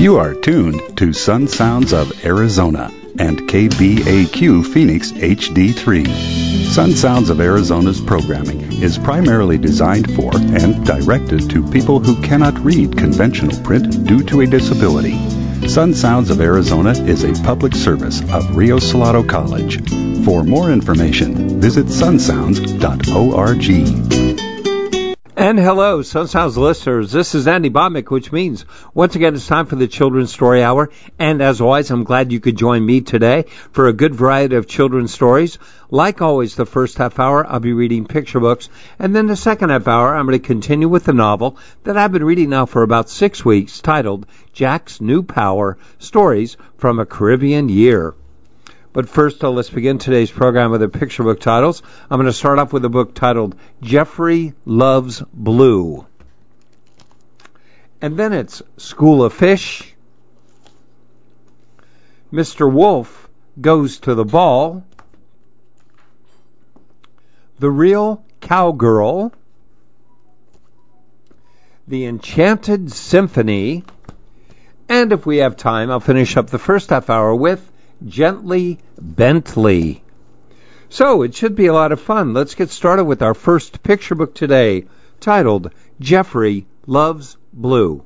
You are tuned to Sun Sounds of Arizona and KBAQ Phoenix HD3. Sun Sounds of Arizona's programming is primarily designed for and directed to people who cannot read conventional print due to a disability. Sun Sounds of Arizona is a public service of Rio Salado College. For more information, visit sunsounds.org. And hello, Sun Sounds listeners. This is Andy Botnick, which means once again it's time for the Children's Story Hour. And as always, I'm glad you could join me today for a good variety of children's stories. Like always, the first half hour, I'll be reading picture books. And then the second half hour, I'm going to continue with the novel that I've been reading now for about 6 weeks, titled Jack's New Power, Stories from a Caribbean Year. But first, let's begin today's program with the picture book titles. I'm going to start off with a book titled Jeffrey Loves Blue. And then it's School of Fish, Mr. Wolf Goes to the Ball, The Real Cowgirl, The Enchanted Symphony, and if we have time, I'll finish up the first half hour with Gently Bentley. So it should be a lot of fun. Let's get started with our first picture book today, titled Jeffrey Loves Blue.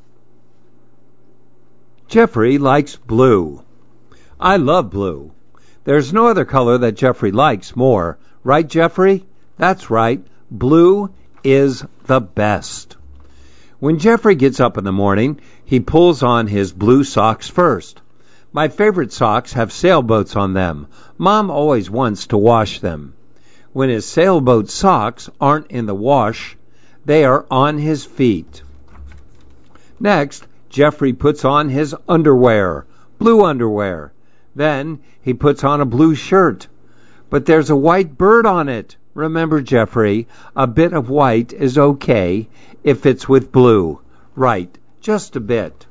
Jeffrey likes blue. I love blue. There's no other color that Jeffrey likes more. Right, Jeffrey? That's right. Blue is the best. When Jeffrey gets up in the morning, he pulls on his blue socks first. My favorite socks have sailboats on them. Mom always wants to wash them. When his sailboat socks aren't in the wash, they are on his feet. Next, Jeffrey puts on his underwear, blue underwear. Then he puts on a blue shirt. But there's a white bird on it. Remember, Jeffrey, a bit of white is okay if it's with blue. Right, just a bit.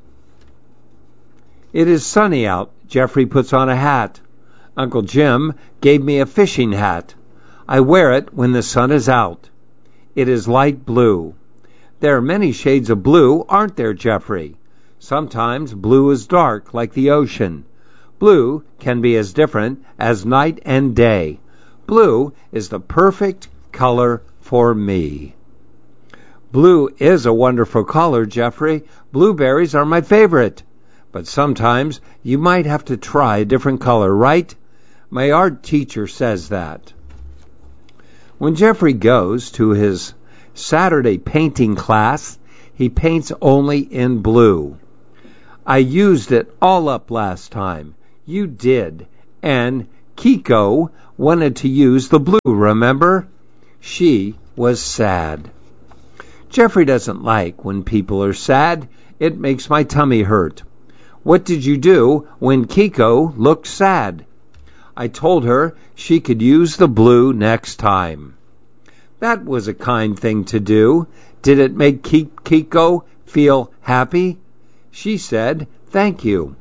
It is sunny out. Jeffrey puts on a hat. Uncle Jim gave me a fishing hat. I wear it when the sun is out. It is light blue. There are many shades of blue, aren't there, Jeffrey? Sometimes blue is dark, like the ocean. Blue can be as different as night and day. Blue is the perfect color for me. Blue is a wonderful color, Jeffrey. Blueberries are my favorite. But sometimes you might have to try a different color, right? My art teacher says that. When Jeffrey goes to his Saturday painting class, he paints only in blue. I used it all up last time. You did. And Kiko wanted to use the blue, remember? She was sad. Jeffrey doesn't like when people are sad. It makes my tummy hurt. What did you do when Kiko looked sad? I told her she could use the blue next time. That was a kind thing to do. Did it make Kiko feel happy? She said, thank you.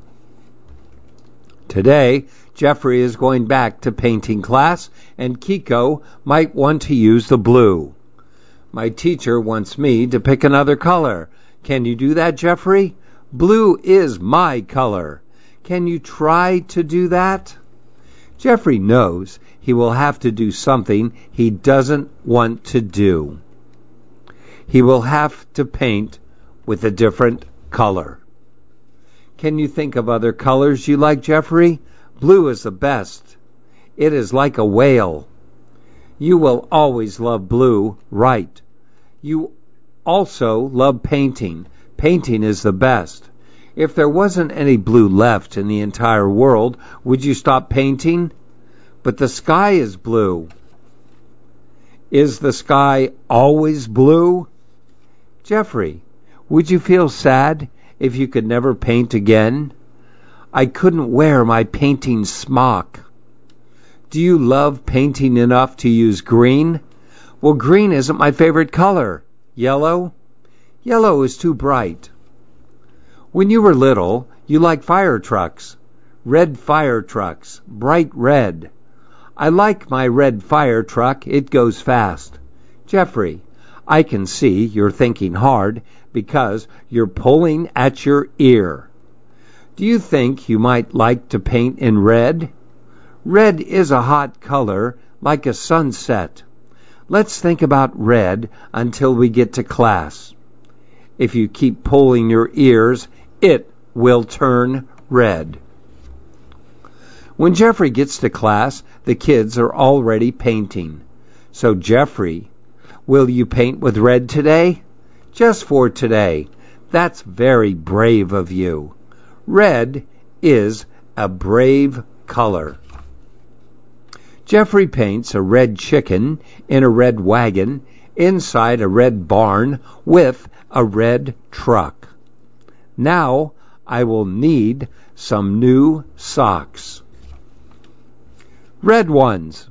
Today, Jeffrey is going back to painting class, and Kiko might want to use the blue. My teacher wants me to pick another color. Can you do that, Jeffrey? Blue is my color. Can you try to do that? Jeffrey knows he will have to do something he doesn't want to do. He will have to paint with a different color. Can you think of other colors you like, Jeffrey? Blue is the best. It is like a whale. You will always love blue, right? You also love painting. Painting is the best. If there wasn't any blue left in the entire world, would you stop painting? But the sky is blue. Is the sky always blue? Jeffrey, would you feel sad if you could never paint again? I couldn't wear my painting smock. Do you love painting enough to use green? Well, green isn't my favorite color. Yellow? Yellow is too bright. When you were little, you liked fire trucks. Red fire trucks, bright red. I like my red fire truck. It goes fast. Jeffrey, I can see you're thinking hard because you're pulling at your ear. Do you think you might like to paint in red? Red is a hot color, like a sunset. Let's think about red until we get to class. If you keep pulling your ears, it will turn red. When Jeffrey gets to class, the kids are already painting. So, Jeffrey, will you paint with red today? Just for today. That's very brave of you. Red is a brave color. Jeffrey paints a red chicken in a red wagon inside a red barn with a red truck. Now I will need some new socks. Red ones.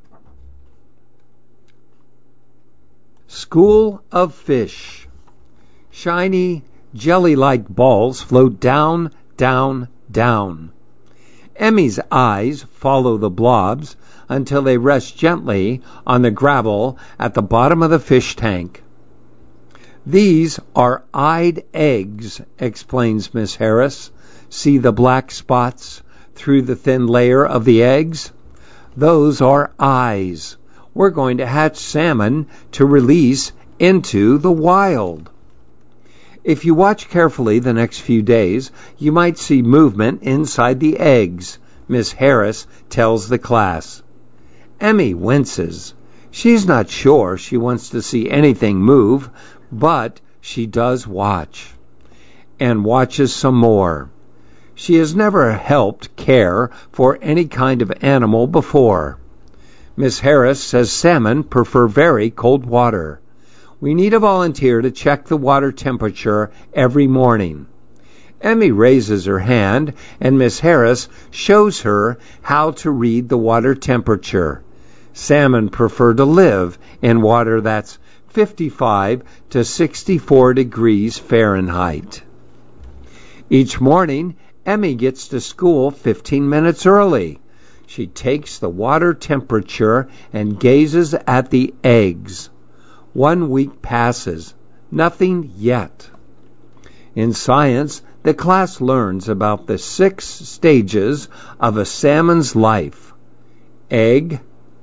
School of fish. Shiny, jelly-like balls float down, down, down. Emmy's eyes follow the blobs until they rest gently on the gravel at the bottom of the fish tank. These are eyed eggs, explains Miss Harris. See the black spots through the thin layer of the eggs? Those are eyes. We're going to hatch salmon to release into the wild. If you watch carefully the next few days, you might see movement inside the eggs, Miss Harris tells the class. Emmy winces. She's not sure she wants to see anything move, but she does watch. And watches some more. She has never helped care for any kind of animal before. Miss Harris says salmon prefer very cold water. We need a volunteer to check the water temperature every morning. Emmy raises her hand, and Miss Harris shows her how to read the water temperature. Salmon prefer to live in water that's 55 to 64 degrees Fahrenheit. Each morning, Emmy gets to school 15 minutes early. She takes the water temperature and gazes at the eggs. 1 week passes. Nothing yet. In science, the class learns about the 6 stages of a salmon's life: egg,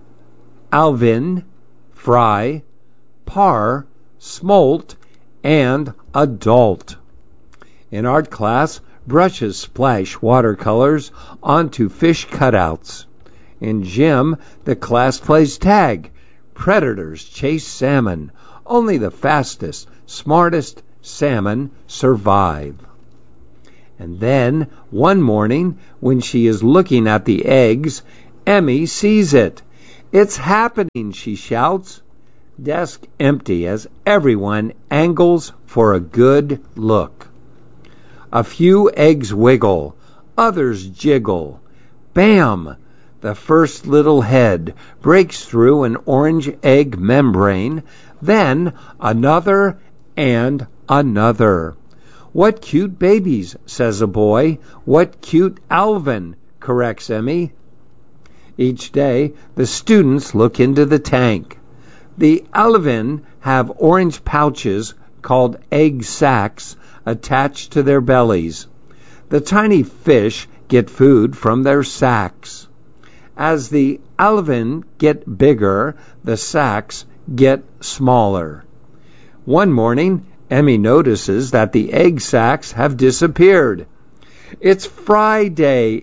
alevin, fry, par, smolt, and adult. In art class, brushes splash watercolors onto fish cutouts. In gym, the class plays tag. Predators chase salmon. Only the fastest, smartest salmon survive. And then, one morning, when she is looking at the eggs, Emmy sees it. It's happening, she shouts. Desk empty as everyone angles for a good look. A few eggs wiggle, others jiggle. Bam! The first little head breaks through an orange egg membrane, then another and another. What cute babies, says a boy. What cute alevin, corrects Emmy. Each day, the students look into the tank. The alevin have orange pouches called egg sacs attached to their bellies. The tiny fish get food from their sacs. As the alevin get bigger, the sacs get smaller. One morning, Emmy notices that the egg sacs have disappeared. It's Friday,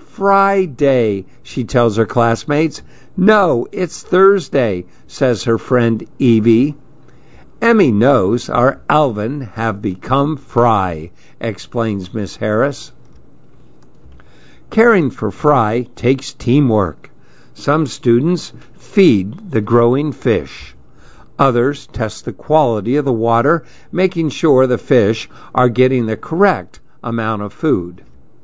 she tells her classmates. No, it's Thursday, says her friend Evie. Emmy knows our alevin have become fry, explains Miss Harris. Caring for fry takes teamwork. Some students feed the growing fish. Others test the quality of the water, making sure the fish are getting the correct amount of food.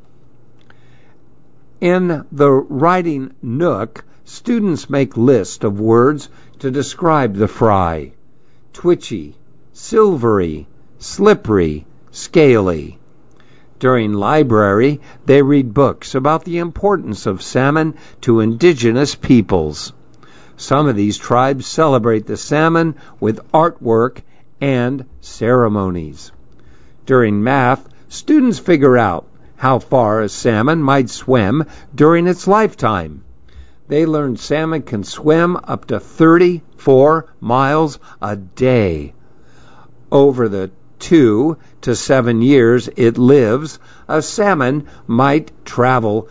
In the writing nook, students make lists of words to describe the fry: twitchy, silvery, slippery, scaly. During library, they read books about the importance of salmon to indigenous peoples. Some of these tribes celebrate the salmon with artwork and ceremonies. During math, students figure out how far a salmon might swim during its lifetime. They learned salmon can swim up to 34 miles a day. Over the 2 to 7 years it lives, a salmon might travel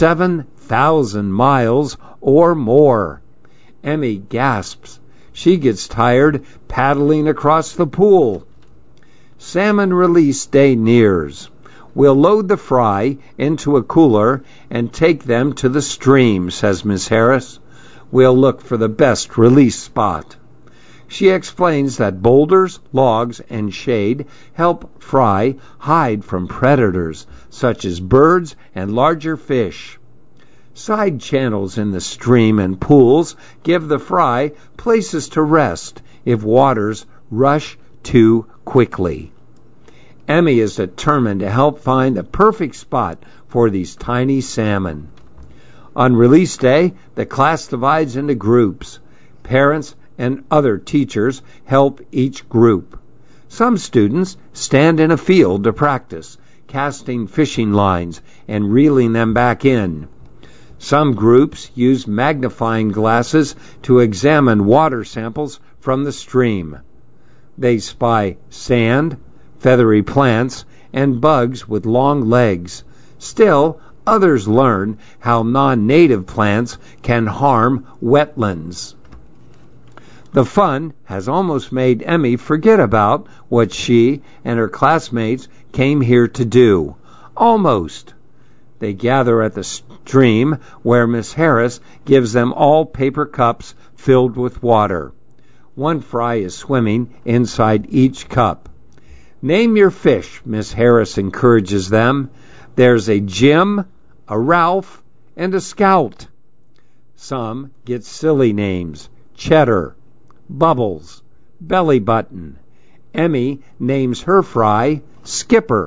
7,000 miles or more. Emmy gasps. She gets tired paddling across the pool. Salmon release day nears. We'll load the fry into a cooler and take them to the stream, says Miss Harris. We'll look for the best release spot. She explains that boulders, logs, and shade help fry hide from predators, such as birds and larger fish. Side channels in the stream and pools give the fry places to rest if waters rush too quickly. Emmy is determined to help find the perfect spot for these tiny salmon. On release day, the class divides into groups. Parents and other teachers help each group. Some students stand in a field to practice, casting fishing lines and reeling them back in. Some groups use magnifying glasses to examine water samples from the stream. They spy sand, feathery plants, and bugs with long legs. Still, others learn how non-native plants can harm wetlands. The fun has almost made Emmy forget about what she and her classmates came here to do. Almost. They gather at the stream where Miss Harris gives them all paper cups filled with water. One fry is swimming inside each cup. Name your fish, Miss Harris encourages them. There's a Jim, a Ralph, and a Scout. Some get silly names. Cheddar, Bubbles, Belly Button. Emmy names her fry Skipper.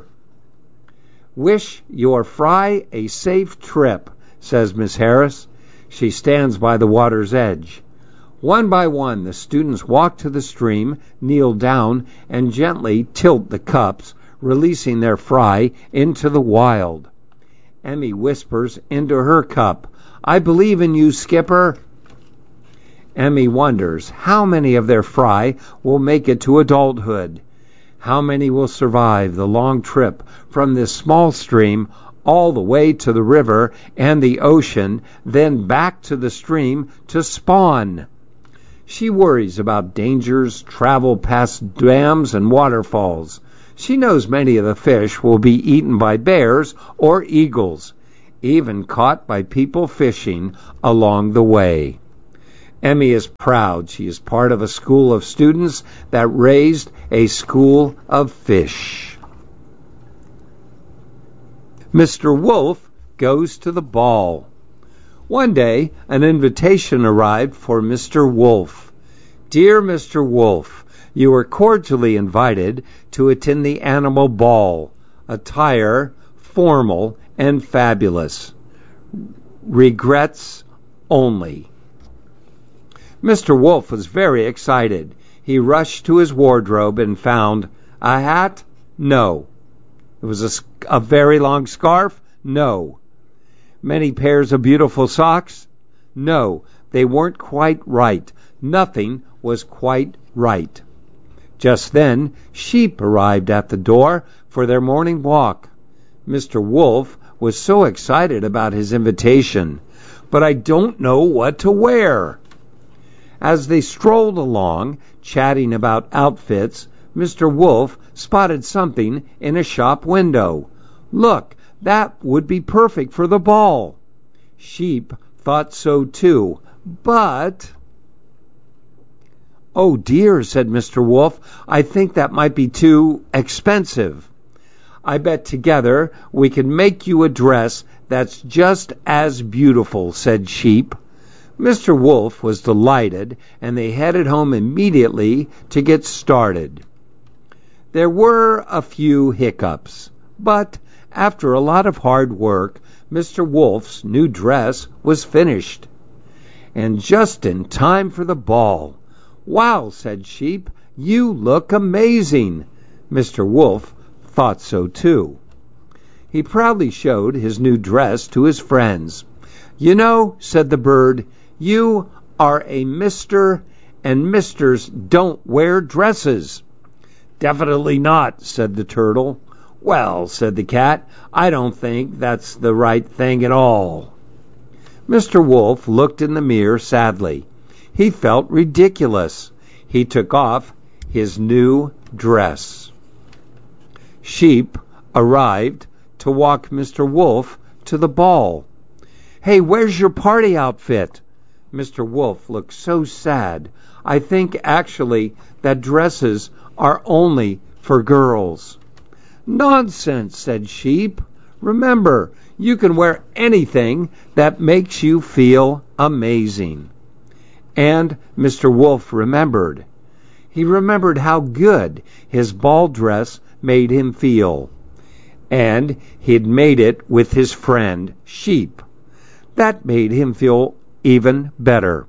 Wish your fry a safe trip, says Miss Harris. She stands by the water's edge. One by one, the students walk to the stream, kneel down, and gently tilt the cups, releasing their fry into the wild. Emmy whispers into her cup, "I believe in you, Skipper." Emmy wonders how many of their fry will make it to adulthood. How many will survive the long trip from this small stream all the way to the river and the ocean, then back to the stream to spawn? She worries about dangers, travel past dams and waterfalls. She knows many of the fish will be eaten by bears or eagles, even caught by people fishing along the way. Emmy is proud she is part of a school of students that raised a school of fish. Mr. Wolf goes to the ball. One day, an invitation arrived for Mr. Wolf. Dear Mr. Wolf, you are cordially invited to attend the animal ball. Attire formal and fabulous. Regrets only. Mr. Wolf was very excited. He rushed to his wardrobe and found a hat? No. It was a very long scarf? No. Many pairs of beautiful socks? No, they weren't quite right. Nothing was quite right. Just then, sheep arrived at the door for their morning walk. Mr. Wolf was so excited about his invitation. But I don't know what to wear. As they strolled along, chatting about outfits, Mr. Wolf spotted something in a shop window. Look, that would be perfect for the ball. Sheep thought so too, but... Oh dear, said Mr. Wolf, I think that might be too expensive. I bet together we can make you a dress that's just as beautiful, said Sheep. Mr. Wolf was delighted, and they headed home immediately to get started. There were a few hiccups, but after a lot of hard work, Mr. Wolf's new dress was finished. And just in time for the ball. Wow, said Sheep, you look amazing. Mr. Wolf thought so too. He proudly showed his new dress to his friends. "You know," said the bird, "you are a mister, and misters don't wear dresses." "Definitely not," said the turtle. "Well," said the cat, "I don't think that's the right thing at all." Mr. Wolf looked in the mirror sadly. He felt ridiculous. He took off his new dress. Sheep arrived to walk Mr. Wolf to the ball. "Hey, where's your party outfit?" Mr. Wolf looked so sad. "I think actually that dresses are only for girls." "Nonsense," said Sheep. "Remember, you can wear anything that makes you feel amazing." And Mr. Wolf remembered. He remembered how good his ball dress made him feel. And he'd made it with his friend, Sheep. That made him feel even better.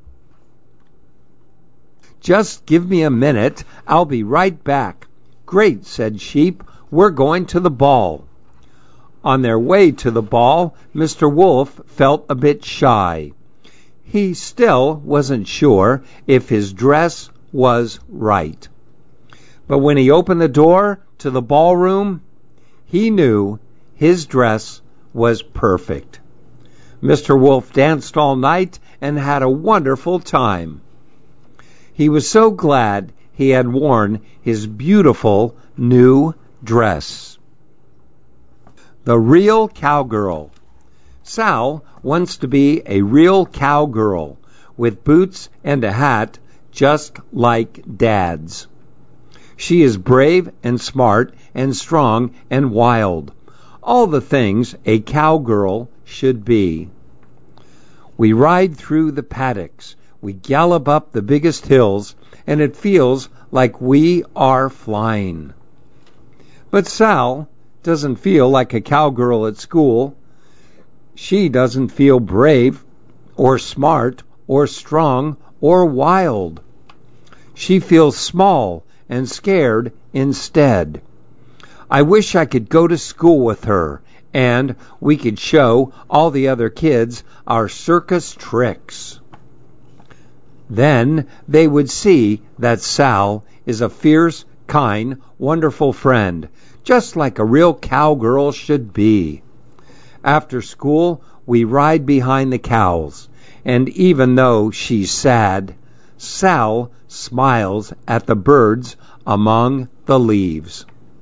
"Just give me a minute. I'll be right back." "Great," said Sheep. "We're going to the ball." On their way to the ball, Mr. Wolf felt a bit shy. He still wasn't sure if his dress was right. But when he opened the door to the ballroom, he knew his dress was perfect. Mr. Wolf danced all night and had a wonderful time. He was so glad he had worn his beautiful new dress. The real cowgirl. Sal wants to be a real cowgirl with boots and a hat just like Dad's. She is brave and smart and strong and wild. All the things a cowgirl should be. We ride through the paddocks. We gallop up the biggest hills, and it feels like we are flying. But Sal doesn't feel like a cowgirl at school. She doesn't feel brave or smart or strong or wild. She feels small and scared instead. I wish I could go to school with her, and we could show all the other kids our circus tricks. Then they would see that Sal is a fierce, kind, wonderful friend, just like a real cowgirl should be. After school, we ride behind the cows, and even though she's sad, Sal smiles at the birds among the leaves.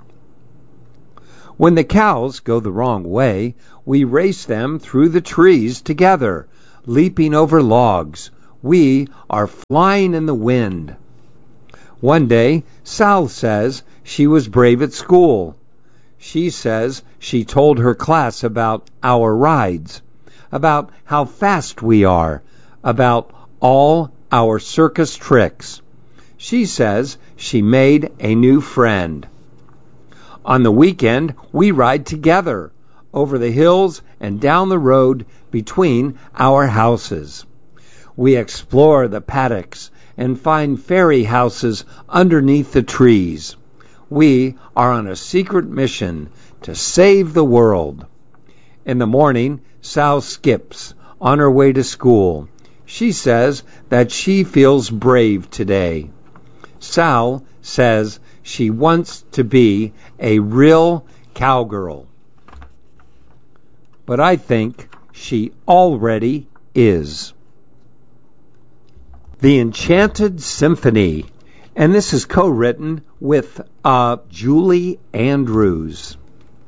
When the cows go the wrong way, we race them through the trees together, leaping over logs. We are flying in the wind. One day, Sal says she was brave at school. She says she told her class about our rides, about how fast we are, about all our circus tricks. She says she made a new friend. On the weekend, we ride together over the hills and down the road between our houses. We explore the paddocks and find fairy houses underneath the trees. We are on a secret mission to save the world. In the morning, Sal skips on her way to school. She says that she feels brave today. Sal says she wants to be a real cowgirl. But I think she already is. The Enchanted Symphony. And this is co-written with Julie Andrews.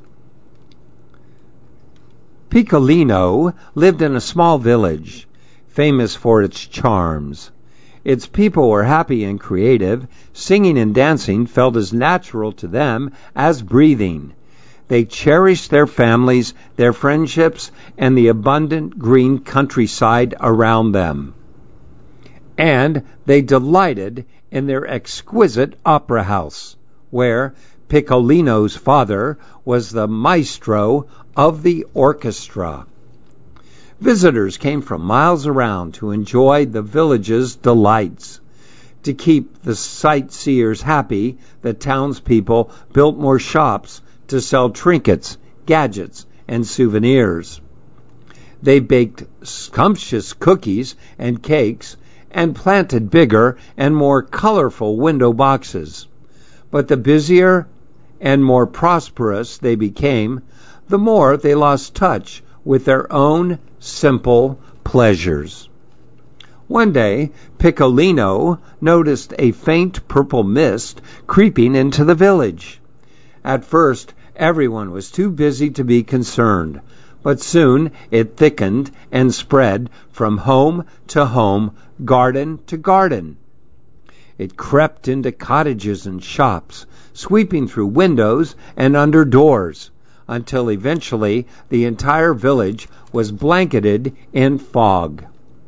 Piccolino lived in a small village, famous for its charms. Its people were happy and creative. Singing and dancing felt as natural to them as breathing. They cherished their families, their friendships, and the abundant green countryside around them. And they delighted in their exquisite opera house, where Piccolino's father was the maestro of the orchestra. Visitors came from miles around to enjoy the village's delights. To keep the sightseers happy, the townspeople built more shops to sell trinkets, gadgets and souvenirs. They baked scrumptious cookies and cakes and planted bigger and more colorful window boxes. But the busier and more prosperous they became, the more they lost touch with their own simple pleasures. One day, Piccolino noticed a faint purple mist creeping into the village. At first, everyone was too busy to be concerned, but soon it thickened and spread from home to home, garden to garden. It crept into cottages and shops, sweeping through windows and under doors, until eventually the entire village was blanketed in fog.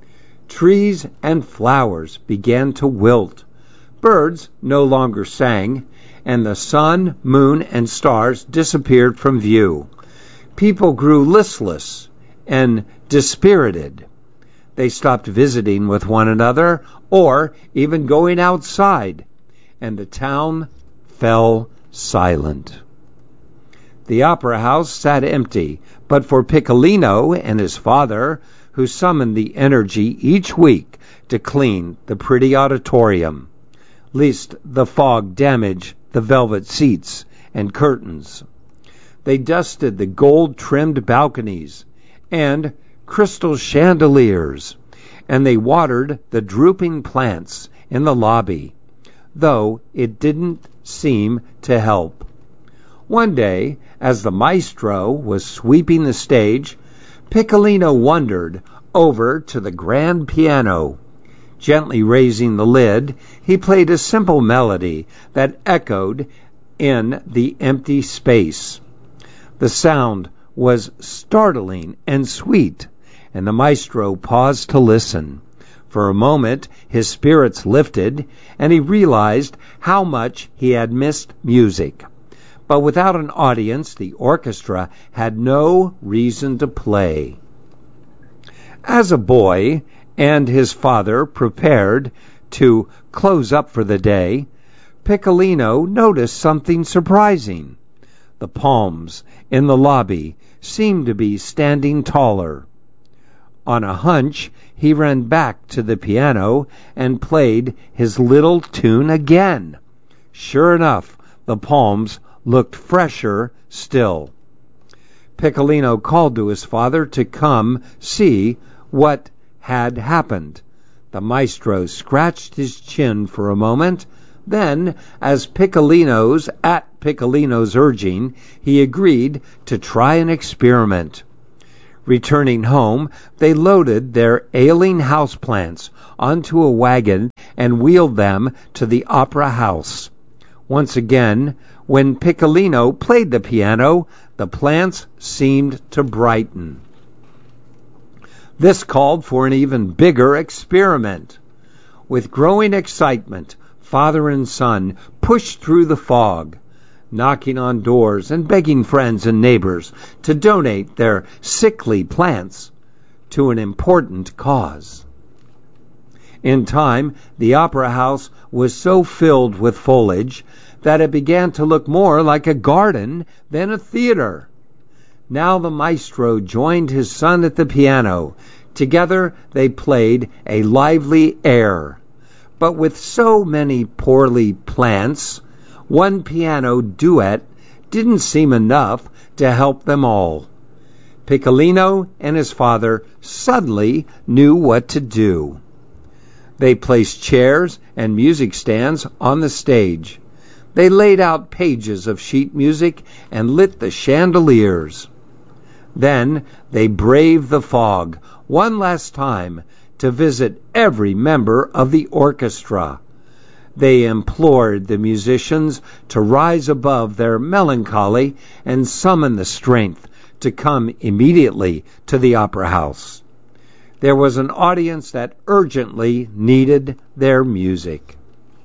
Trees and flowers began to wilt. Birds no longer sang, and the sun, moon, and stars disappeared from view. People grew listless and dispirited. They stopped visiting with one another or even going outside, and the town fell silent. The opera house sat empty, but for Piccolino and his father, who summoned the energy each week to clean the pretty auditorium, lest the fog damage the velvet seats and curtains. They dusted the gold-trimmed balconies and crystal chandeliers, and they watered the drooping plants in the lobby, though it didn't seem to help. One day, as the maestro was sweeping the stage, Piccolino wandered over to the grand piano. Gently raising the lid, he played a simple melody that echoed in the empty space. The sound was startling and sweet, and the maestro paused to listen. For a moment, his spirits lifted, and he realized how much he had missed music. But without an audience, the orchestra had no reason to play. As a boy and his father prepared to close up for the day, Piccolino noticed something surprising. The palms in the lobby seemed to be standing taller. On a hunch, he ran back to the piano and played his little tune again. Sure enough, the palms looked fresher still. Piccolino called to his father to come see what had happened. The maestro scratched his chin for a moment. Then, at Piccolino's urging, he agreed to try an experiment. Returning home, they loaded their ailing houseplants onto a wagon and wheeled them to the opera house. Once again, when Piccolino played the piano, the plants seemed to brighten. This called for an even bigger experiment. With growing excitement, father and son pushed through the fog, knocking on doors and begging friends and neighbors to donate their sickly plants to an important cause. In time, the opera house was so filled with foliage that it began to look more like a garden than a theater. Now the maestro joined his son at the piano. Together they played a lively air. But with so many poorly plants, one piano duet didn't seem enough to help them all. Piccolino and his father suddenly knew what to do. They placed chairs and music stands on the stage. They laid out pages of sheet music and lit the chandeliers. Then they braved the fog one last time to visit every member of the orchestra. They implored the musicians to rise above their melancholy and summon the strength to come immediately to the opera house. There was an audience that urgently needed their music.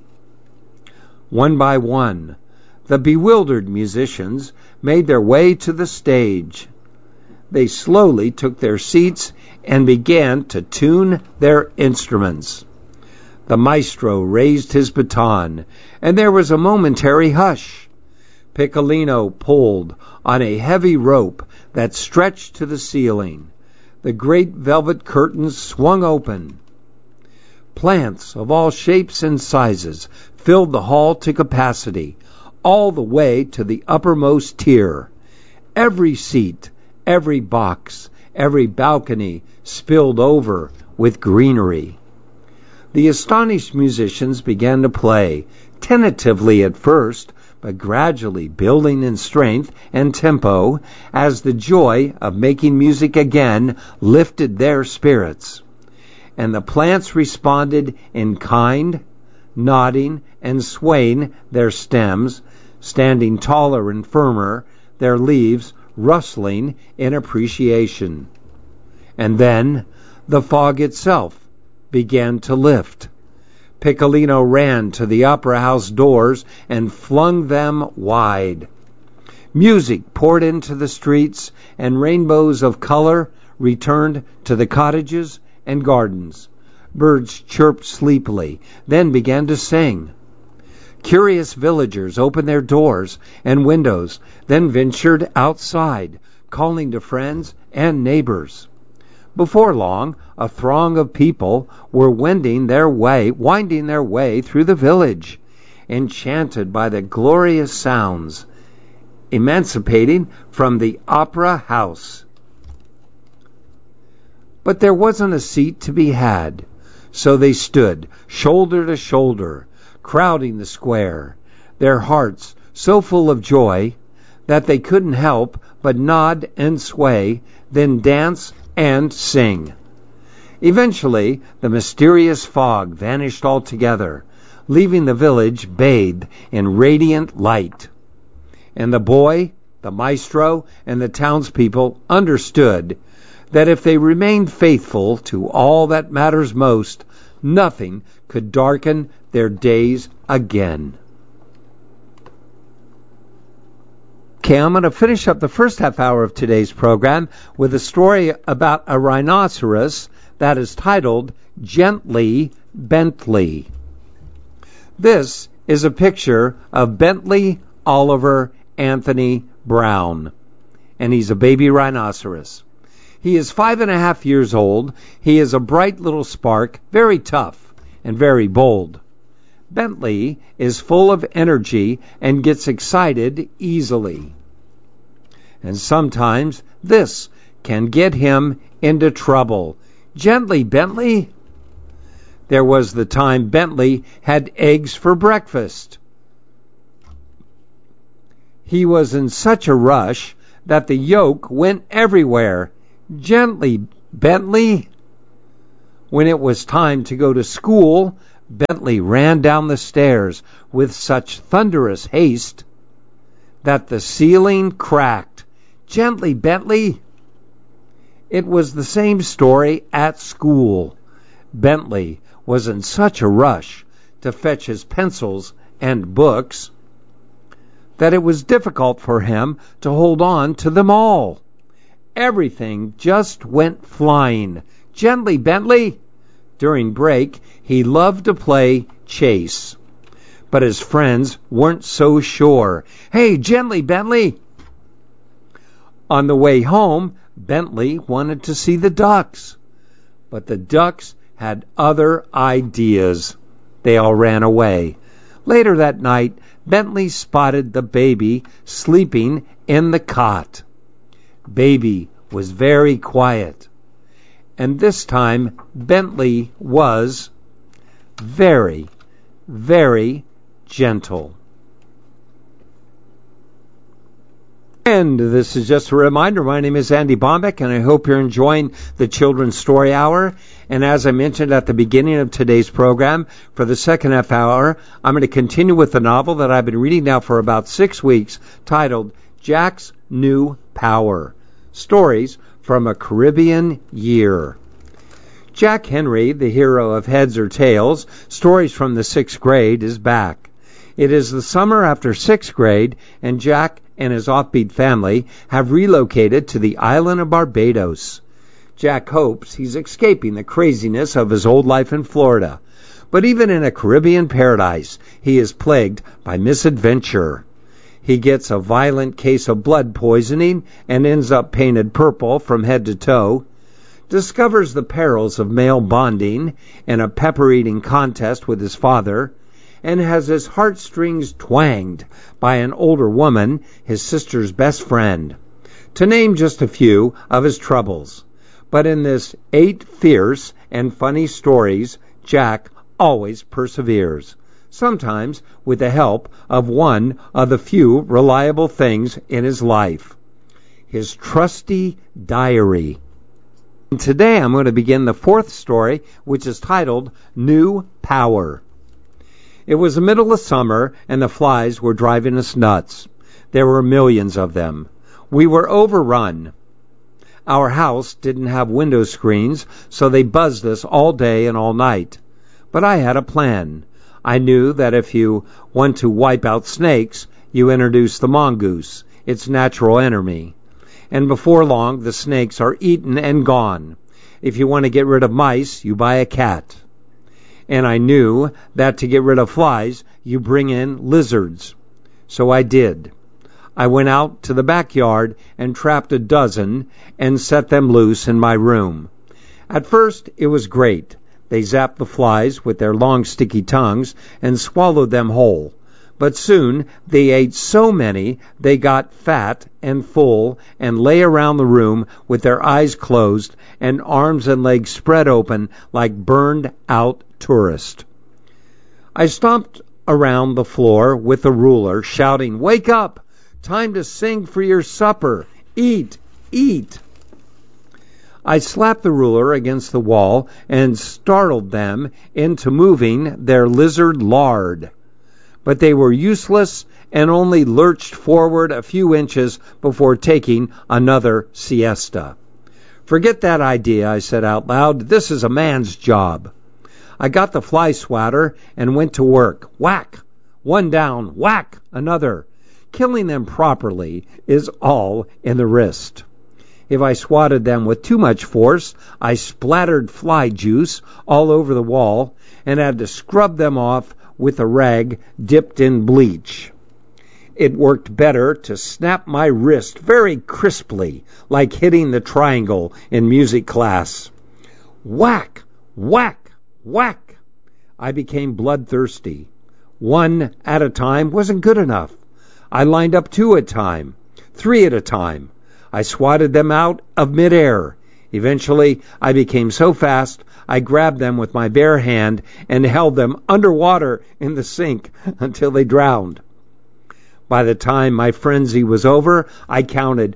One by one, the bewildered musicians made their way to the stage. They slowly took their seats and began to tune their instruments. The maestro raised his baton, and there was a momentary hush. Piccolino pulled on a heavy rope that stretched to the ceiling. The great velvet curtains swung open. Plants of all shapes and sizes filled the hall to capacity, all the way to the uppermost tier. Every seat, every box, every balcony spilled over with greenery. The astonished musicians began to play, tentatively at first, but gradually building in strength and tempo as the joy of making music again lifted their spirits. And the plants responded in kind, nodding and swaying their stems, standing taller and firmer, their leaves rustling in appreciation. And then the fog itself began to lift. Piccolino ran to the opera house doors and flung them wide. Music poured into the streets, and rainbows of color returned to the cottages and gardens. Birds chirped sleepily, then began to sing. Curious villagers opened their doors and windows, then ventured outside, calling to friends and neighbors. Before long, a throng of people were winding their way through the village, enchanted by the glorious sounds, emancipating from the opera house. But there wasn't a seat to be had, so they stood, shoulder to shoulder, crowding the square, their hearts so full of joy that they couldn't help but nod and sway, then dance and sing. Eventually, the mysterious fog vanished altogether, leaving the village bathed in radiant light. And the boy, the maestro, and the townspeople understood that if they remained faithful to all that matters most, nothing could darken their days again. Okay, I'm going to finish up the first half hour of today's program with a story about a rhinoceros that is titled Gently Bentley. This is a picture of Bentley Oliver Anthony Brown, and he's a baby rhinoceros. He is 5.5 years old. He is a bright little spark, very tough and very bold. Bentley is full of energy and gets excited easily. And sometimes this can get him into trouble. Gently, Bentley. There was the time Bentley had eggs for breakfast. He was in such a rush that the yolk went everywhere. Gently, Bentley. When it was time to go to school, Bentley ran down the stairs with such thunderous haste that the ceiling cracked. Gently, Bentley. It was the same story at school. Bentley was in such a rush to fetch his pencils and books that it was difficult for him to hold on to them all. Everything just went flying. Gently, Bentley. During break, he loved to play chase. But his friends weren't so sure. Hey, gently, Bentley. On the way home, Bentley wanted to see the ducks. But the ducks had other ideas. They all ran away. Later that night, Bentley spotted the baby sleeping in the cot. Baby was very quiet. And this time, Bentley was very, very gentle. And this is just a reminder, my name is Andy Bombeck, and I hope you're enjoying the Children's Story Hour. And as I mentioned at the beginning of today's program, for the second half hour, I'm going to continue with the novel that I've been reading now for about 6 weeks, titled Jack's New Power. Stories from a Caribbean Year. Jack Henry, the hero of Heads or Tails, Stories from the 6th Grade, is back. It is the summer after 6th grade, and Jack and his offbeat family have relocated to the island of Barbados. Jack hopes he's escaping the craziness of his old life in Florida. But even in a Caribbean paradise, he is plagued by misadventure. He gets a violent case of blood poisoning and ends up painted purple from head to toe, discovers the perils of male bonding in a pepper-eating contest with his father, and has his heartstrings twanged by an older woman, his sister's best friend, to name just a few of his troubles. But in this 8 fierce and funny stories, Jack always perseveres, sometimes with the help of one of the few reliable things in his life, his trusty diary. And today I'm going to begin the 4th story, which is titled New Power. It was the middle of summer, and the flies were driving us nuts. There were millions of them. We were overrun. Our house didn't have window screens, so they buzzed us all day and all night. But I had a plan. I knew that if you want to wipe out snakes, you introduce the mongoose, its natural enemy. And before long, the snakes are eaten and gone. If you want to get rid of mice, you buy a cat. And I knew that to get rid of flies, you bring in lizards. So I did. I went out to the backyard and trapped a dozen and set them loose in my room. At first, it was great. They zapped the flies with their long sticky tongues and swallowed them whole. But soon they ate so many they got fat and full and lay around the room with their eyes closed and arms and legs spread open like burned-out tourists. I stomped around the floor with a ruler, shouting, "Wake up! Time to sing for your supper! Eat! Eat!" I slapped the ruler against the wall and startled them into moving their lizard lard. But they were useless and only lurched forward a few inches before taking another siesta. "Forget that idea," I said out loud. "This is a man's job." I got the fly swatter and went to work. Whack! One down. Whack! Another. Killing them properly is all in the wrist. If I swatted them with too much force, I splattered fly juice all over the wall and had to scrub them off with a rag dipped in bleach. It worked better to snap my wrist very crisply, like hitting the triangle in music class. Whack! Whack! Whack! I became bloodthirsty. 1 at a time wasn't good enough. I lined up 2 at a time, 3 at a time. I swatted them out of midair. Eventually, I became so fast, I grabbed them with my bare hand and held them underwater in the sink until they drowned. By the time my frenzy was over, I counted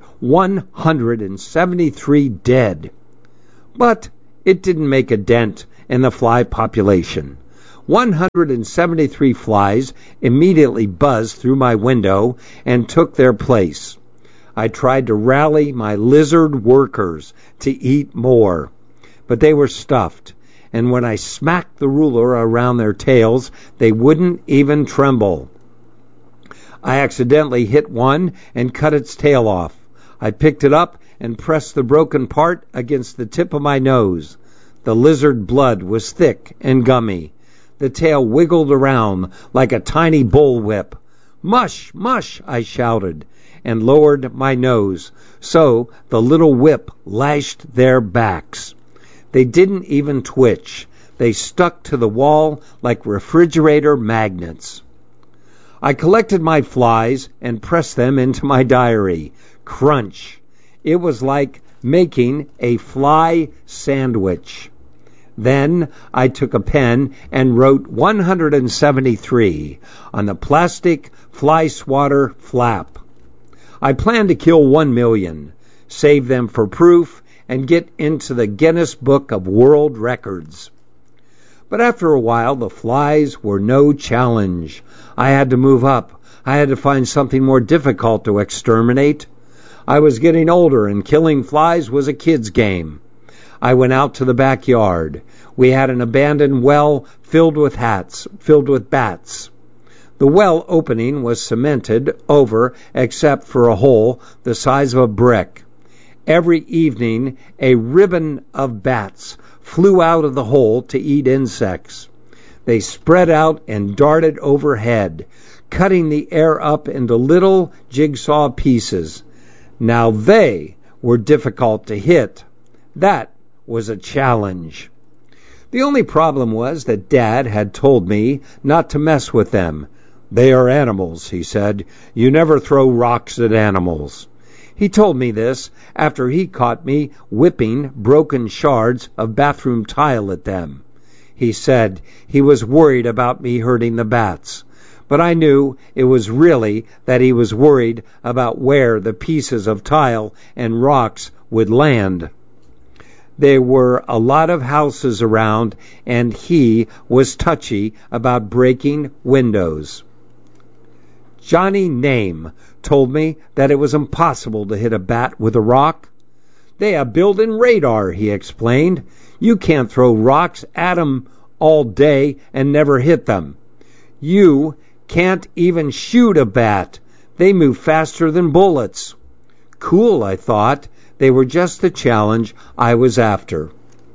173 dead. But it didn't make a dent in the fly population. 173 flies immediately buzzed through my window and took their place. I tried to rally my lizard workers to eat more, but they were stuffed, and when I smacked the ruler around their tails, they wouldn't even tremble. I accidentally hit one and cut its tail off. I picked it up and pressed the broken part against the tip of my nose. The lizard blood was thick and gummy. The tail wiggled around like a tiny bullwhip. "Mush! Mush!" I shouted, and lowered my nose, so the little whip lashed their backs. They didn't even twitch. They stuck to the wall like refrigerator magnets. I collected my flies and pressed them into my diary. Crunch. It was like making a fly sandwich. Then I took a pen and wrote 173 on the plastic fly swatter flap. I plan to kill 1 million, save them for proof, and get into the Guinness Book of World Records. But after a while, the flies were no challenge. I had to move up. I had to find something more difficult to exterminate. I was getting older, and killing flies was a kid's game. I went out to the backyard. We had an abandoned well filled with bats. The well opening was cemented over except for a hole the size of a brick. Every evening, a ribbon of bats flew out of the hole to eat insects. They spread out and darted overhead, cutting the air up into little jigsaw pieces. Now they were difficult to hit. That was a challenge. The only problem was that Dad had told me not to mess with them. "They are animals," he said. "You never throw rocks at animals." He told me this after he caught me whipping broken shards of bathroom tile at them. He said he was worried about me hurting the bats, but I knew it was really that he was worried about where the pieces of tile and rocks would land. There were a lot of houses around, and he was touchy about breaking windows. Johnny Name told me that it was impossible to hit a bat with a rock. "They have built-in radar," he explained. "You can't throw rocks at 'em all day and never hit them. You can't even shoot a bat. They move faster than bullets." Cool, I thought. They were just the challenge I was after.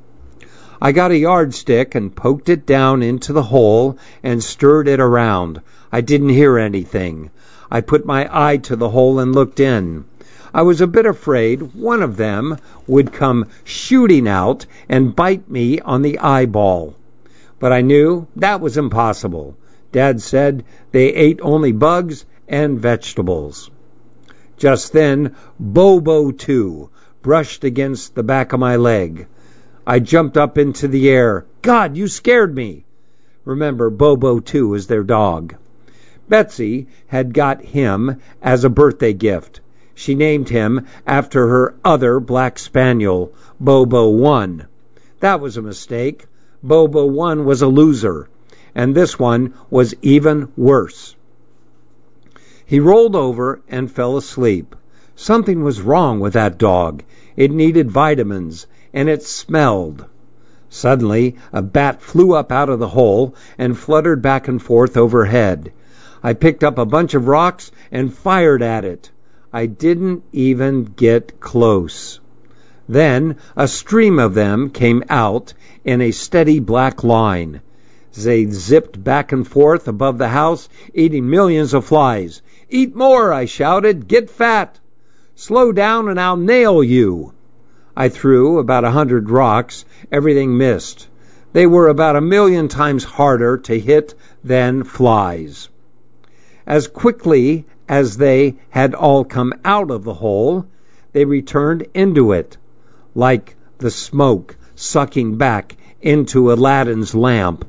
I got a yardstick and poked it down into the hole and stirred it around. I didn't hear anything. I put my eye to the hole and looked in. I was a bit afraid one of them would come shooting out and bite me on the eyeball. But I knew that was impossible. Dad said they ate only bugs and vegetables. Just then, Bobo 2 brushed against the back of my leg. I jumped up into the air. "God, you scared me!" Remember, Bobo 2 is their dog. Betsy had got him as a birthday gift. She named him after her other black spaniel, Bobo 1. That was a mistake. Bobo 1 was a loser, and this one was even worse. He rolled over and fell asleep. Something was wrong with that dog. It needed vitamins, and it smelled. Suddenly, a bat flew up out of the hole and fluttered back and forth overhead. I picked up a bunch of rocks and fired at it. I didn't even get close. Then a stream of them came out in a steady black line. They zipped back and forth above the house, eating millions of flies. "Eat more," I shouted. "Get fat. Slow down and I'll nail you." I threw about 100 rocks. Everything missed. They were about 1,000,000 times harder to hit than flies. As quickly as they had all come out of the hole, they returned into it, like the smoke sucking back into Aladdin's lamp.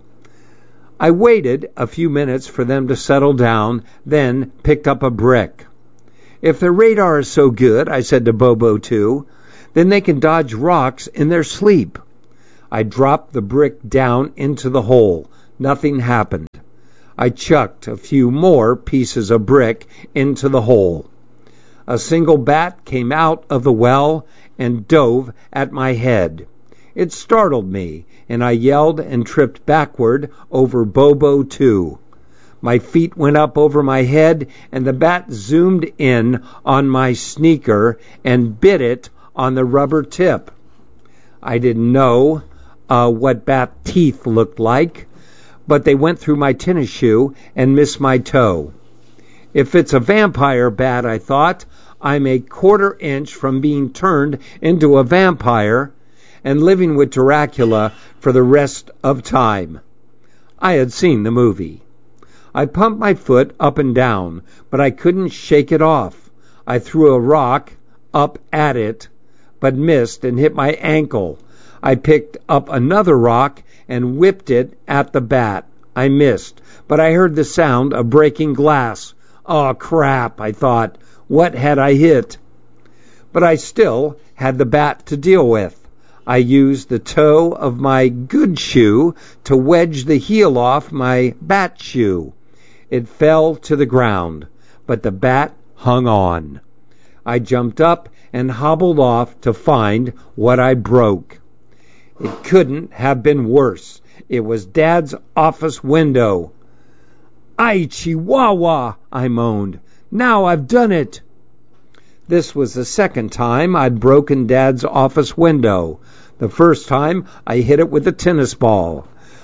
I waited a few minutes for them to settle down, then picked up a brick. "If their radar is so good," I said to Bobo 2, "then they can dodge rocks in their sleep." I dropped the brick down into the hole. Nothing happened. I chucked a few more pieces of brick into the hole. A single bat came out of the well and dove at my head. It startled me, and I yelled and tripped backward over Bobo 2. My feet went up over my head, and the bat zoomed in on my sneaker and bit it on the rubber tip. I didn't know what bat teeth looked like, but they went through my tennis shoe and missed my toe. If it's a vampire bat, I thought, I'm a quarter-inch from being turned into a vampire and living with Dracula for the rest of time. I had seen the movie. I pumped my foot up and down, but I couldn't shake it off. I threw a rock up at it, but missed and hit my ankle. I picked up another rock and whipped it at the bat. I missed, but I heard the sound of breaking glass. Oh, crap, I thought. What had I hit? But I still had the bat to deal with. I used the toe of my good shoe to wedge the heel off my bat shoe. It fell to the ground, but the bat hung on. I jumped up and hobbled off to find what I broke. It couldn't have been worse. It was Dad's office window. "Ay, Chihuahua," I moaned. "Now I've done it." This was the second time I'd broken Dad's office window. The first time I hit it with a tennis ball.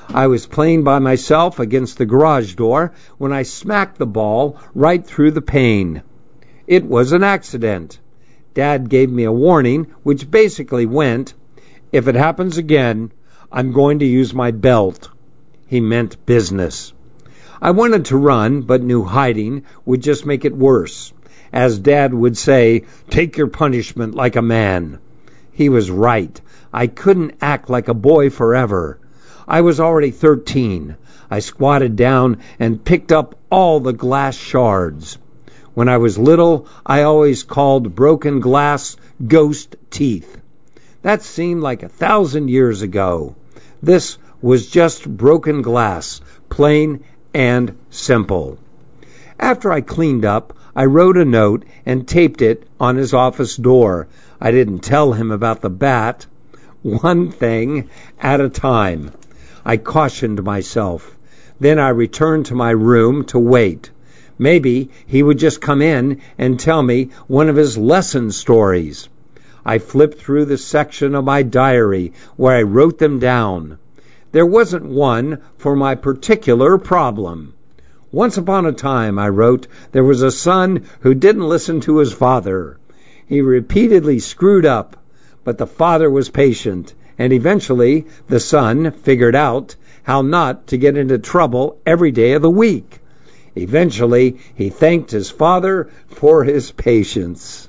I was playing by myself against the garage door when I smacked the ball right through the pane. It was an accident. Dad gave me a warning, which basically went, "If it happens again, I'm going to use my belt." He meant business. I wanted to run, but knew hiding would just make it worse. As Dad would say, "Take your punishment like a man." He was right. I couldn't act like a boy forever. I was already 13. I squatted down and picked up all the glass shards. When I was little, I always called broken glass ghost teeth. That seemed like 1,000 years ago. This was just broken glass, plain and simple. After I cleaned up, I wrote a note and taped it on his office door. I didn't tell him about the bat. One thing at a time. I cautioned myself. Then I returned to my room to wait. Maybe he would just come in and tell me one of his lesson stories. I flipped through the section of my diary where I wrote them down. There wasn't one for my particular problem. Once upon a time, I wrote, there was a son who didn't listen to his father. He repeatedly screwed up, but the father was patient, and eventually the son figured out how not to get into trouble every day of the week. Eventually, he thanked his father for his patience.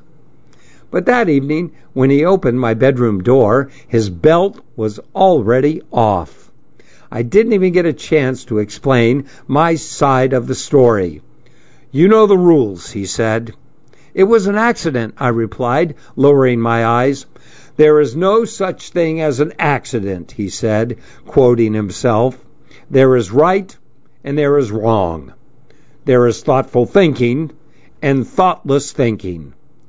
But that evening, when he opened my bedroom door, his belt was already off. I didn't even get a chance to explain my side of the story. "You know the rules," he said. "It was an accident," I replied, lowering my eyes. "There is no such thing as an accident," he said, quoting himself. "There is right and there is wrong. There is thoughtful thinking and thoughtless thinking.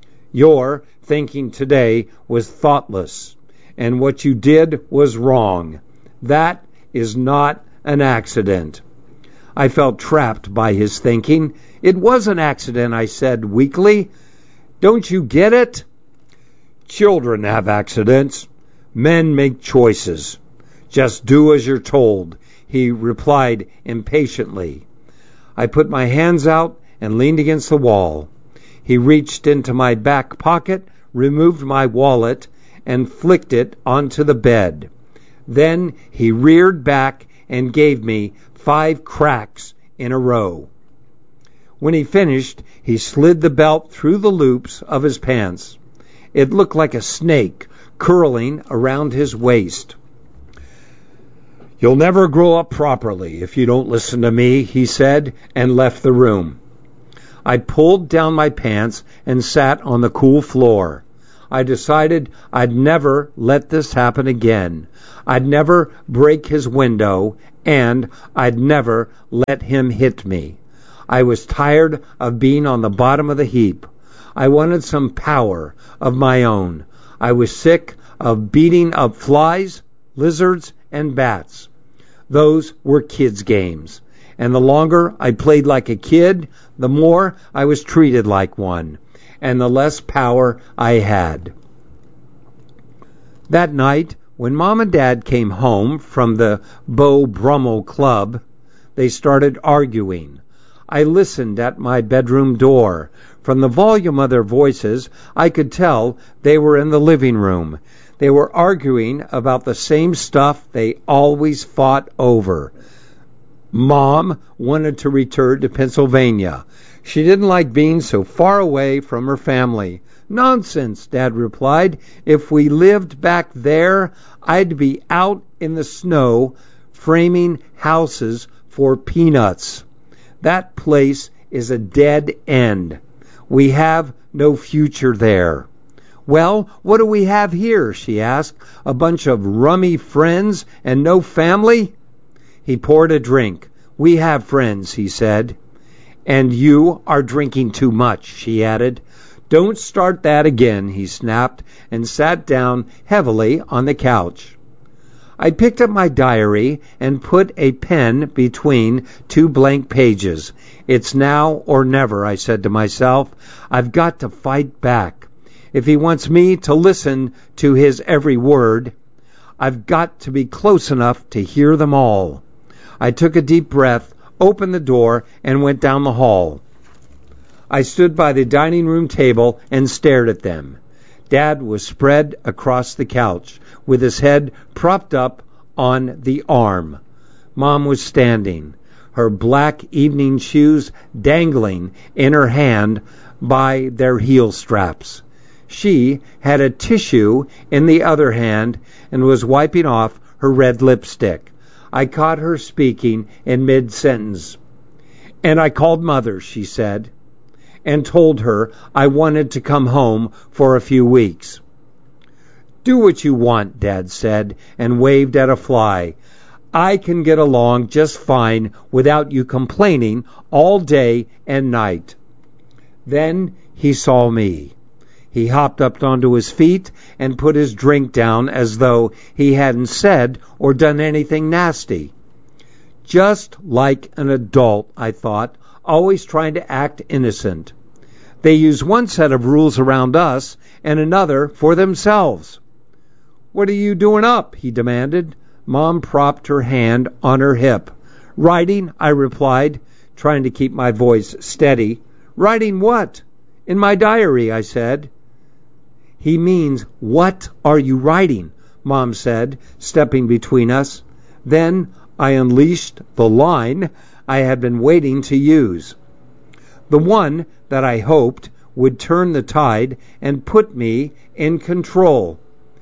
Your thinking today was thoughtless, and what you did was wrong. That is not an accident." I felt trapped by his thinking. "It was an accident," I said weakly. "Don't you get it?" "Children have accidents. Men make choices. Just do as you're told," he replied impatiently. I put my hands out and leaned against the wall. He reached into my back pocket, removed my wallet, and flicked it onto the bed. Then he reared back and gave me 5 cracks in a row. When he finished, he slid the belt through the loops of his pants. It looked like a snake curling around his waist. "You'll never grow up properly if you don't listen to me," he said, and left the room. I pulled down my pants and sat on the cool floor. I decided I'd never let this happen again. I'd never break his window, and I'd never let him hit me. I was tired of being on the bottom of the heap. I wanted some power of my own. I was sick of beating up flies, lizards, and bats. Those were kids' games. And the longer I played like a kid, the more I was treated like one, and the less power I had. That night, when Mom and Dad came home from the Beau Brummel Club, they started arguing. I listened at my bedroom door. From the volume of their voices, I could tell they were in the living room. They were arguing about the same stuff they always fought over. Mom wanted to return to Pennsylvania. She didn't like being so far away from her family. "Nonsense," Dad replied. "If we lived back there, I'd be out in the snow framing houses for peanuts. That place is a dead end. We have no future there." "Well, what do we have here?" she asked. "A bunch of rummy friends and no family?" He poured a drink. "We have friends," he said. "And you are drinking too much," she added. "Don't start that again," he snapped, and sat down heavily on the couch. I picked up my diary and put a pen between 2 blank pages. "It's now or never," I said to myself. "I've got to fight back. If he wants me to listen to his every word, I've got to be close enough to hear them all. I took a deep breath, opened the door, and went down the hall. I stood by the dining room table and stared at them. Dad was spread across the couch, with his head propped up on the arm. Mom was standing, her black evening shoes dangling in her hand by their heel straps. She had a tissue in the other hand and was wiping off her red lipstick. I caught her speaking in mid-sentence. "And I called Mother," she said, "and told her I wanted to come home for a few weeks." "Do what you want," Dad said, and waved at a fly. "I can get along just fine without you complaining all day and night." Then he saw me. He hopped up onto his feet and put his drink down as though he hadn't said or done anything nasty. Just like an adult, I thought, always trying to act innocent. They use one set of rules around us and another for themselves. "What are you doing up?" he demanded. Mom propped her hand on her hip. "Writing," I replied, trying to keep my voice steady. "Writing what?" "In my diary," I said. "He means, what are you writing?" Mom said, stepping between us. Then I unleashed the line I had been waiting to use. The one that I hoped would turn the tide and put me in control.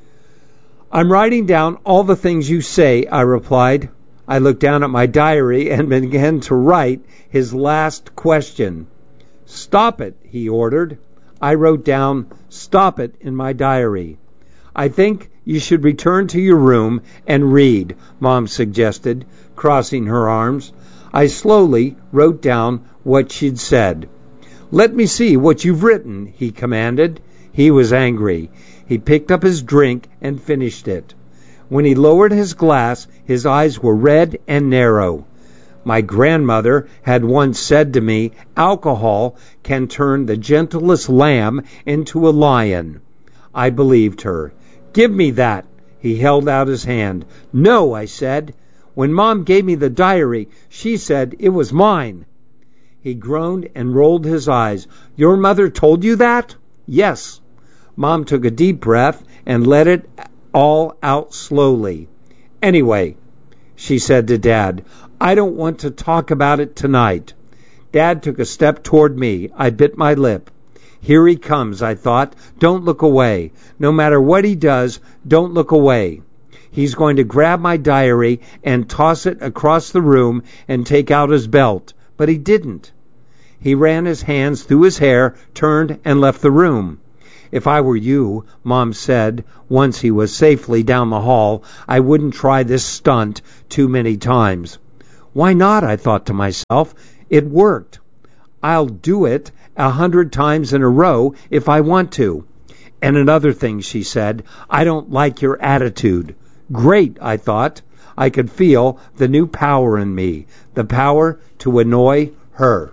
"I'm writing down all the things you say," I replied. I looked down at my diary and began to write his last question. "Stop it," he ordered. I wrote down, "Stop it," in my diary. "I think you should return to your room and read," Mom suggested, crossing her arms. I slowly wrote down what she'd said. "Let me see what you've written," he commanded. He was angry. He picked up his drink and finished it. When he lowered his glass, his eyes were red and narrow. My grandmother had once said to me, "Alcohol can turn the gentlest lamb into a lion." I believed her. "Give me that." He held out his hand. "No," I said. "When Mom gave me the diary, she said it was mine." He groaned and rolled his eyes. "Your mother told you that?" "Yes." Mom took a deep breath and let it all out slowly. "Anyway," she said to Dad, "I don't want to talk about it tonight." Dad took a step toward me. I bit my lip. Here he comes, I thought. Don't look away. No matter what he does, don't look away. He's going to grab my diary and toss it across the room and take out his belt. But he didn't. He ran his hands through his hair, turned, and left the room. "If I were you," Mom said, once he was safely down the hall, "I wouldn't try this stunt too many times." Why not, I thought to myself. It worked. I'll do it 100 times in a row if I want to. "And another thing," she said, "I don't like your attitude." Great, I thought. I could feel the new power in me, the power to annoy her.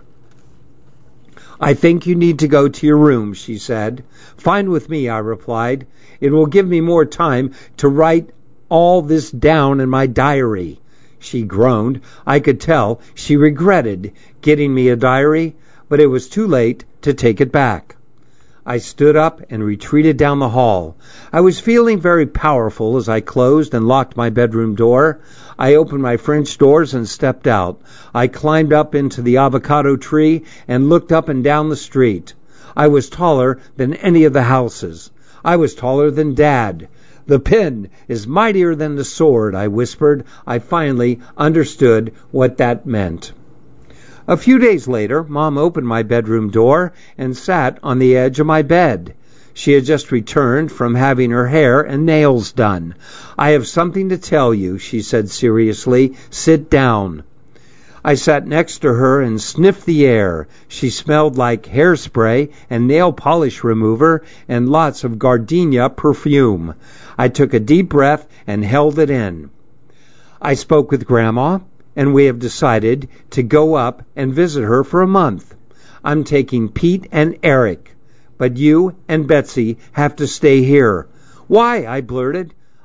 "I think you need to go to your room," she said. "Fine with me," I replied. "It will give me more time to write all this down in my diary." She groaned. I could tell she regretted getting me a diary, but it was too late to take it back. I stood up and retreated down the hall. I was feeling very powerful as I closed and locked my bedroom door. I opened my French doors and stepped out. I climbed up into the avocado tree and looked up and down the street. I was taller than any of the houses. I was taller than Dad. "The pen is mightier than the sword," I whispered. I finally understood what that meant. A few days later, Mom opened my bedroom door and sat on the edge of my bed. She had just returned from having her hair and nails done. "I have something to tell you," she said seriously. "Sit down." I sat next to her and sniffed the air. She smelled like hairspray and nail polish remover and lots of gardenia perfume. I took a deep breath and held it in. "I spoke with Grandma, and we have decided to go up and visit her for a month. I'm taking Pete and Eric, but you and Betsy have to stay here." "Why?" I blurted.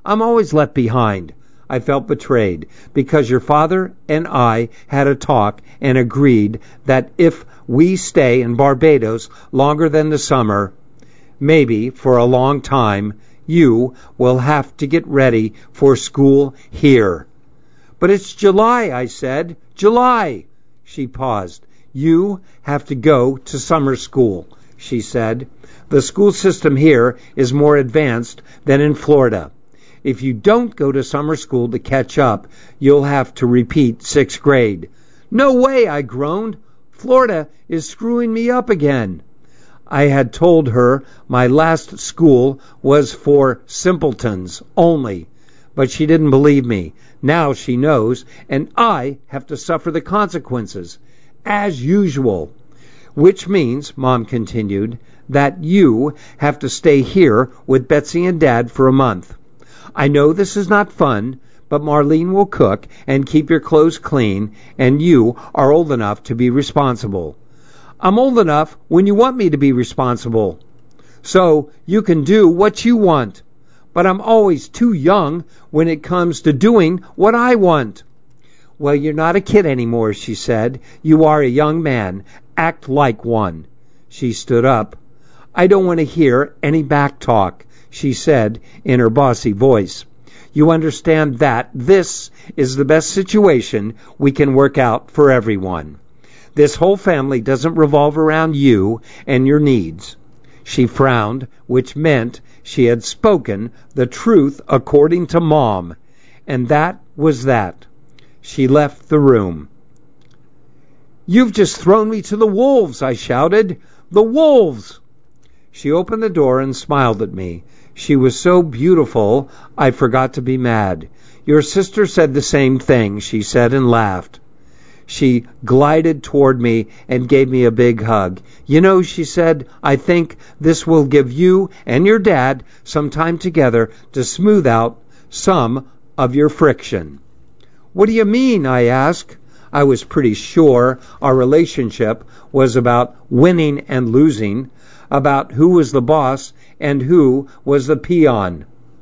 I'm always left behind. I felt betrayed because your father and I had a talk and agreed that if we stay in Barbados longer than the summer, maybe for a long time, you will have to get ready for school here. But it's July, I said. July. She paused. You have to go to summer school, she said. The school system here is more advanced than in Florida. If you don't go to summer school to catch up, you'll have to repeat 6th grade. No way, I groaned. Florida is screwing me up again. I had told her my last school was for simpletons only, but she didn't believe me. Now she knows, and I have to suffer the consequences, as usual. Which means, Mom continued, that you have to stay here with Betsy and Dad for a month. I know this is not fun, but Marlene will cook and keep your clothes clean, and you are old enough to be responsible. I'm old enough when you want me to be responsible, so you can do what you want. But I'm always too young when it comes to doing what I want. Well, you're not a kid anymore, she said. You are a young man. Act like one. She stood up. I don't want to hear any back talk, she said in her bossy voice. You understand that this is the best situation we can work out for everyone. This whole family doesn't revolve around you and your needs. She frowned, which meant she had spoken the truth according to Mom, and that was that. She left the room. You've just thrown me to the wolves, I shouted. The wolves! She opened the door and smiled at me. She was so beautiful, I forgot to be mad. Your sister said the same thing, she said, and laughed. She glided toward me and gave me a big hug. You know, she said, I think this will give you and your dad some time together to smooth out some of your friction. What do you mean? I asked. I was pretty sure our relationship was about winning and losing, about who was the boss and who was the peon.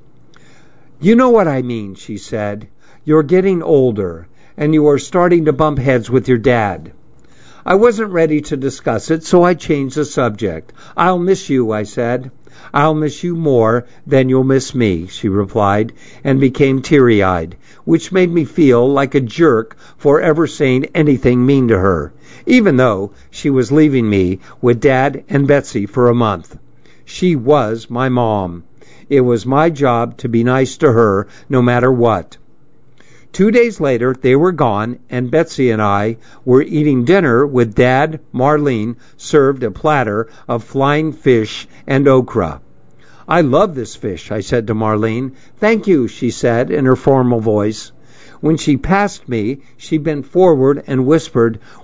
You know what I mean, she said. You're getting older, and you are starting to bump heads with your dad. I wasn't ready to discuss it, so I changed the subject. I'll miss you, I said. I'll miss you more than you'll miss me, she replied, and became teary-eyed, which made me feel like a jerk for ever saying anything mean to her, even though she was leaving me with Dad and Betsy for a month. She was my mom. It was my job to be nice to her no matter what. 2 days later, they were gone, and Betsy and I were eating dinner with Dad. Marlene served a platter of flying fish and okra. I love this fish, I said to Marlene. Thank you, she said in her formal voice. When she passed me, she bent forward and whispered,